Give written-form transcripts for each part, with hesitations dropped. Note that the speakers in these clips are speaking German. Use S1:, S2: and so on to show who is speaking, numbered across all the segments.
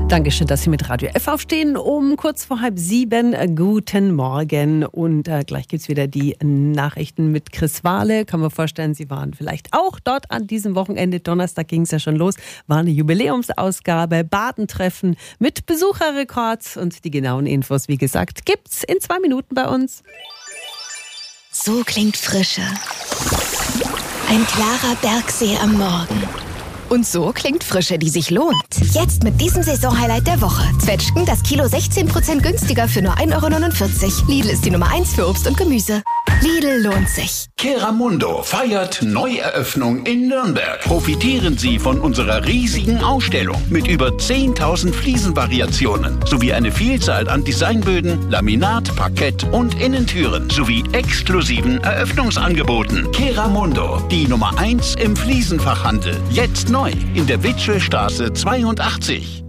S1: Dankeschön, dass Sie mit Radio F aufstehen. Um kurz vor 6:30. Guten Morgen. Und gleich gibt es wieder die Nachrichten mit Chris Wahle. Kann man vorstellen, Sie waren vielleicht auch dort an diesem Wochenende. Donnerstag ging es ja schon los. War eine Jubiläumsausgabe, Badentreffen mit Besucherrekords. Und die genauen Infos, wie gesagt, gibt's in 2 Minuten bei uns.
S2: So klingt Frische. Ein klarer Bergsee am Morgen. Und so klingt Frische, die sich lohnt. Jetzt mit diesem Saisonhighlight der Woche. Zwetschgen das Kilo 16% günstiger für nur 1,49 €. Lidl ist die Nummer 1 für Obst und Gemüse. Lidl lohnt sich.
S3: Keramundo feiert Neueröffnung in Nürnberg. Profitieren Sie von unserer riesigen Ausstellung mit über 10.000 Fliesenvariationen sowie eine Vielzahl an Designböden, Laminat, Parkett und Innentüren sowie exklusiven Eröffnungsangeboten. Keramundo, die Nummer 1 im Fliesenfachhandel. Jetzt neu in der Witschelstraße 82.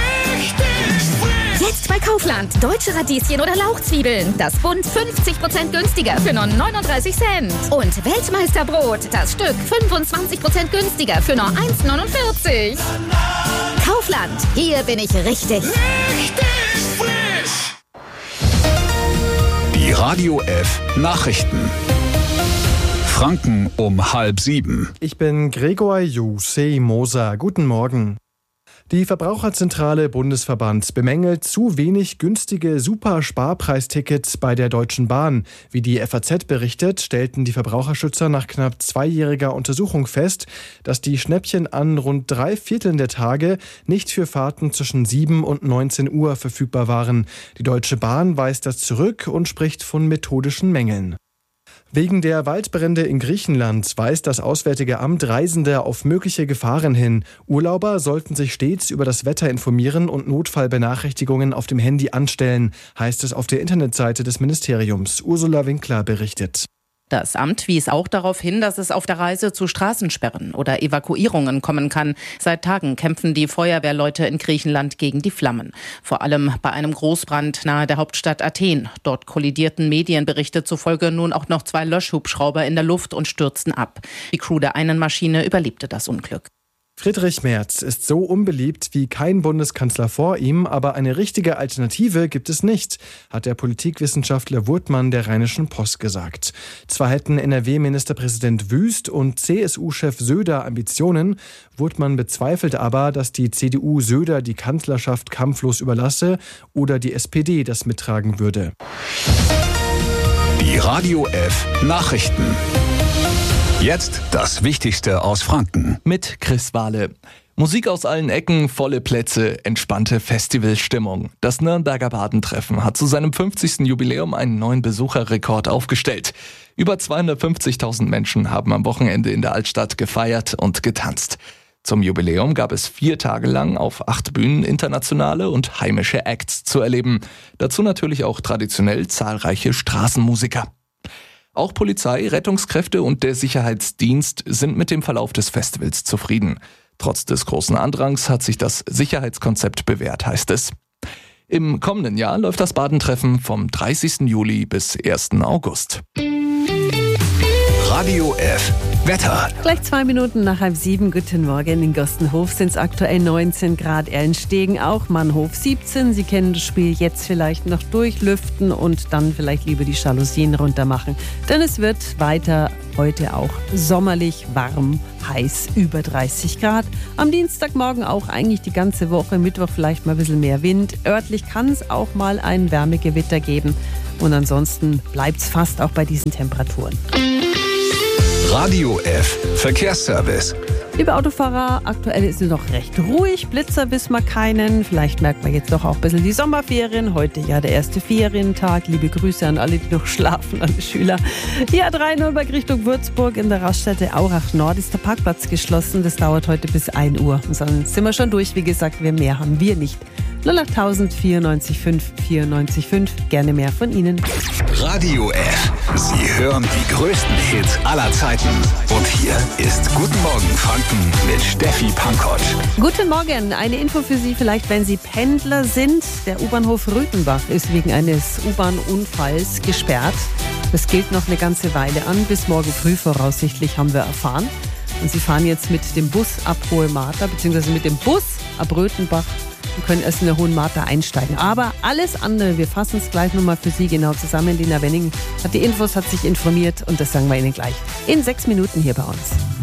S2: Jetzt bei Kaufland. Deutsche Radieschen oder Lauchzwiebeln. Das Bund 50% günstiger für nur 39 Cent. Und Weltmeisterbrot. Das Stück 25% günstiger für nur 1,49 €. Kaufland. Hier bin ich richtig.
S3: Richtig frisch. Die Radio F Nachrichten. Franken um 6:30.
S4: Ich bin Gregor Moser. Guten Morgen. Die Verbraucherzentrale Bundesverband bemängelt zu wenig günstige Super-Sparpreistickets bei der Deutschen Bahn. Wie die FAZ berichtet, stellten die Verbraucherschützer nach knapp 2-jähriger Untersuchung fest, dass die Schnäppchen an rund 3/4 der Tage nicht für Fahrten zwischen 7 und 19 Uhr verfügbar waren. Die Deutsche Bahn weist das zurück und spricht von methodischen Mängeln. Wegen der Waldbrände in Griechenland weist das Auswärtige Amt Reisende auf mögliche Gefahren hin. Urlauber sollten sich stets über das Wetter informieren und Notfallbenachrichtigungen auf dem Handy anstellen, heißt es auf der Internetseite des Ministeriums. Ursula Winkler berichtet.
S5: Das Amt wies auch darauf hin, dass es auf der Reise zu Straßensperren oder Evakuierungen kommen kann. Seit Tagen kämpfen die Feuerwehrleute in Griechenland gegen die Flammen. Vor allem bei einem Großbrand nahe der Hauptstadt Athen. Dort kollidierten Medienberichte zufolge nun auch noch 2 Löschhubschrauber in der Luft und stürzten ab. Die Crew der einen Maschine überlebte das Unglück.
S4: Friedrich Merz ist so unbeliebt wie kein Bundeskanzler vor ihm, aber eine richtige Alternative gibt es nicht, hat der Politikwissenschaftler Wurtmann der Rheinischen Post gesagt. Zwar hätten NRW-Ministerpräsident Wüst und CSU-Chef Söder Ambitionen, Wurtmann bezweifelt aber, dass die CDU Söder die Kanzlerschaft kampflos überlasse oder die SPD das mittragen würde.
S3: Die Radio F Nachrichten. Jetzt das Wichtigste aus Franken.
S6: Mit Chris Wahle. Musik aus allen Ecken, volle Plätze, entspannte Festivalstimmung. Das Nürnberger Badentreffen hat zu seinem 50. Jubiläum einen neuen Besucherrekord aufgestellt. Über 250.000 Menschen haben am Wochenende in der Altstadt gefeiert und getanzt. Zum Jubiläum gab es 4 Tage lang auf 8 Bühnen internationale und heimische Acts zu erleben. Dazu natürlich auch traditionell zahlreiche Straßenmusiker. Auch Polizei, Rettungskräfte und der Sicherheitsdienst sind mit dem Verlauf des Festivals zufrieden. Trotz des großen Andrangs hat sich das Sicherheitskonzept bewährt, heißt es. Im kommenden Jahr läuft das Badentreffen vom 30. Juli bis 1. August.
S3: Radio F Wetter.
S1: Gleich 2 Minuten nach 6:30. Guten Morgen. In Gostenhof sind es aktuell 19 Grad, Erlenstegen auch, Mannhof 17. Sie kennen das Spiel jetzt vielleicht noch durchlüften und dann vielleicht lieber die Jalousien runter machen. Denn es wird weiter heute auch sommerlich, warm, heiß, über 30 Grad. Am Dienstagmorgen auch eigentlich die ganze Woche, Mittwoch vielleicht mal ein bisschen mehr Wind. Örtlich kann es auch mal ein Wärmegewitter geben. Und ansonsten bleibt es fast auch bei diesen Temperaturen.
S3: Radio F Verkehrsservice.
S1: Liebe Autofahrer, aktuell ist es noch recht ruhig. Blitzer wissen wir keinen. Vielleicht merkt man jetzt doch auch ein bisschen die Sommerferien. Heute ja der erste Ferientag. Liebe Grüße an alle, die noch schlafen, alle Schüler. Die A3 Nürnberg Richtung Würzburg in der Raststätte Aurach Nord ist der Parkplatz geschlossen. Das dauert heute bis 1 Uhr. Und dann sind wir schon durch. Wie gesagt, mehr haben wir nicht. 08000 94 5 94 5. Gerne mehr von Ihnen.
S3: Radio F. Sie hören die größten Hits aller Zeiten. Und hier ist Guten Morgen Franken mit Steffi Pankott.
S1: Guten Morgen. Eine Info für Sie vielleicht, wenn Sie Pendler sind. Der U-Bahnhof Rüthenbach ist wegen eines U-Bahn-Unfalls gesperrt. Das gilt noch eine ganze Weile an. Bis morgen früh voraussichtlich, haben wir erfahren. Und Sie fahren jetzt mit dem Bus ab Hohe Martha, beziehungsweise mit dem Bus ab Röthenbach und können erst in der Hohen Martha einsteigen. Aber alles andere, wir fassen es gleich nochmal für Sie genau zusammen. Lena Wenning hat die Infos, hat sich informiert und das sagen wir Ihnen gleich in 6 Minuten hier bei uns.